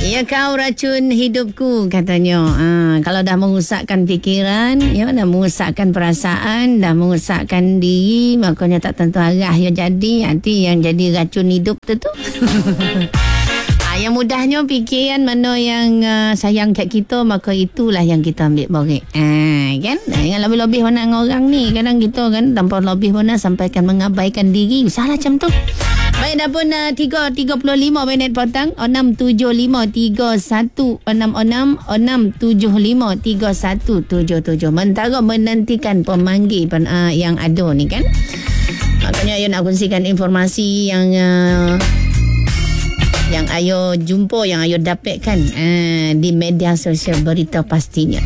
Ya, kau racun hidupku katanya. Kalau dah merosakkan fikiran, ya, dah merosakkan perasaan, dah merosakkan diri, makanya tak tentu arah yang jadi. Nanti yang jadi racun hidup tu. Yang mudahnya fikiran mana yang sayang kat kita, maka itulah yang kita ambil borek. Kan? Dengan lebih-lebih mana dengan orang ni. Kadang kita kan tanpa lebih mana sampaikan mengabaikan diri. Salah macam tu. Baik, dah pun 3.35 minit petang. 675-3166-675-3177. Mentara menantikan pemanggil yang ada ni kan. Makanya Ayu nak kongsikan informasi yang Ayu jumpa, yang Ayu dapatkan di media sosial berita pastinya.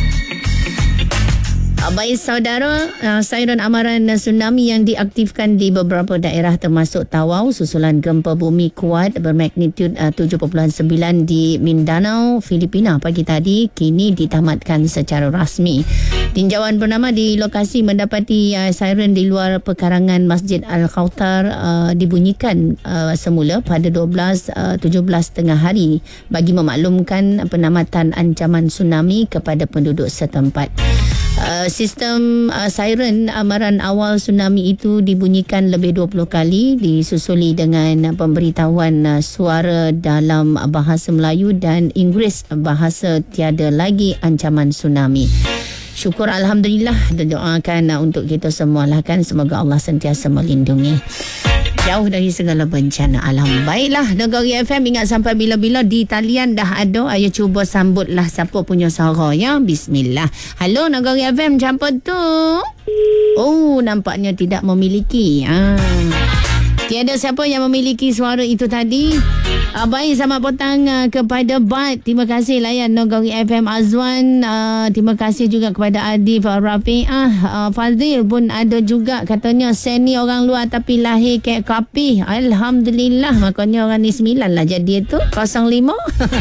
Baik saudara, siren amaran tsunami yang diaktifkan di beberapa daerah termasuk Tawau susulan gempa bumi kuat bermagnitud 7.9 di Mindanao, Filipina pagi tadi kini ditamatkan secara rasmi. Tinjauan bernama di lokasi mendapati siren di luar pekarangan Masjid Al-Khawtar dibunyikan semula pada 17 tengah hari bagi memaklumkan penamatan ancaman tsunami kepada penduduk setempat. Sistem siren amaran awal tsunami itu dibunyikan lebih 20 kali, disusuli dengan pemberitahuan suara dalam bahasa Melayu dan Inggeris bahasa tiada lagi ancaman tsunami. Syukur Alhamdulillah, dan doakan untuk kita semua lah kan, semoga Allah sentiasa melindungi jauh dari segala bencana alam. Baiklah, Negeri FM ingat sampai bila-bila di talian dah ada. Ayo cuba sambutlah siapa punya suara ya. Bismillah. Halo Negeri FM, siapa tu? Oh, nampaknya tidak memiliki. Tiada siapa yang memiliki suara itu tadi. Baik, selamat petang kepada Bat. Terima kasih layan Negeri FM Azwan. Terima kasih juga kepada Adif Rafi'ah. Fazil pun ada juga, katanya seni orang luar tapi lahir kayak Kapih. Alhamdulillah, makanya orang ni 9 lah jadi itu 05.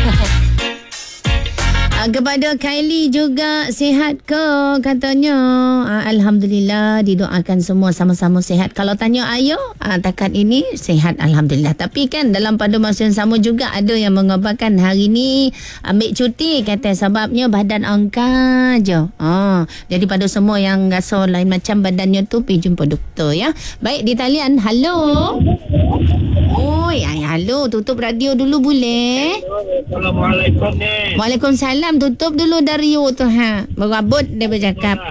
Kepada Kylie juga, sihat ke katanya. Alhamdulillah, didoakan semua sama-sama sihat. Kalau tanya Ayu, takat ini sihat Alhamdulillah. Tapi kan dalam pada masa yang sama juga ada yang mengabarkan hari ni ambil cuti, kata sebabnya badan angkat je. Jadi pada semua yang rasa lain macam badannya tu, pergi jumpa doktor ya. Baik, di talian. Halo. Oi, halo, tutup radio dulu boleh? Assalamualaikum ni. Waalaikumsalam. Tutup dulu radio tu berabut dia bercakap.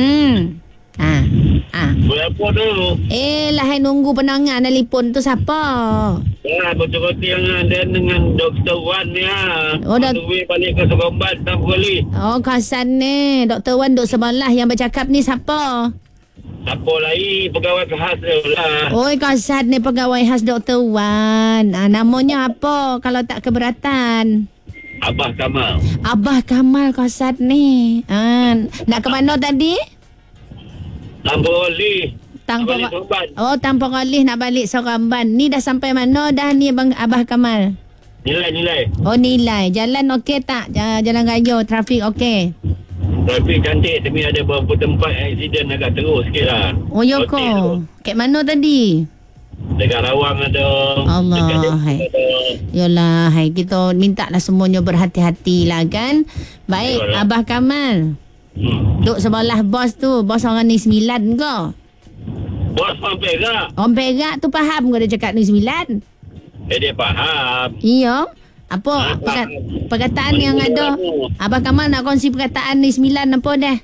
Berapa dulu? Lah nunggu penangan telefon tu siapa? Betul-betul yang ada dengan Dr. Wan ni duit balik ke Seremban tak boleh. Kasan ni Dr. Wan duk sebelah yang bercakap ni siapa? Siapa lagi? Pegawai khas dia lah. Kasan ni pegawai khas Dr. Wan. Namanya apa kalau tak keberatan? Abah Kamal. Abah Kamal kasat ni. Nak ke mana tadi? Tampung Alih. Tampung Alih nak balik Seremban. Ni dah sampai mana dah ni Abah Kamal? Nilai. Nilai. Jalan okey tak? Jalan raya, trafik okey? Trafik cantik, tapi ada beberapa tempat aksiden agak teruk sikit lah. Ya ke? Kat mana tadi? Dekat Rawang ada. Allah, yalah, kita minta lah semuanya berhati-hati lah kan. Baik, yalah. Abah Kamal, duk sebelah bos tu. Bos orang ni 9 ke? Bos orang Perak. Orang Perak tu faham ke dia cakap ni 9? Dia faham. Iya. Apa perkataan yang ada? Abah Kamal nak kongsi perkataan ni 9 apa dah?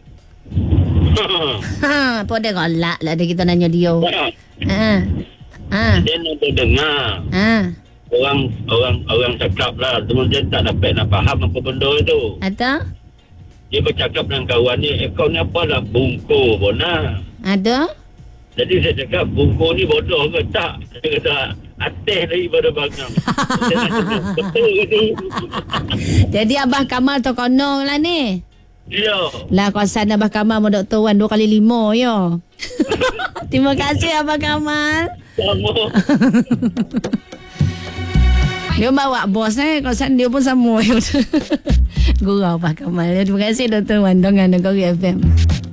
Apa dia galak lah dia, kita nanya dia. Dia nak dengar. Orang cakap lah, kemudian tak dapat nak faham apa benda tu. Ada? Dia bercakap dengan kawan ni, kau ni apa lah, bungku pun lah. Ada? Jadi saya cakap, bungku ni bodoh ke? Tak. Dia kata, atas daripada bangang. Betul ke tu? Jadi Abah Kamal tu kono lah ni. Ya. Lah kawasan Abah Kamal sama Dr. Wan 2 kali 5 ya. Terima kasih Abah Kamal. Sama. Dia bawa bos kawasan dia pun sama. Gurau Abah Kamal. Terima kasih Dr. Wan dengan Negeri FM.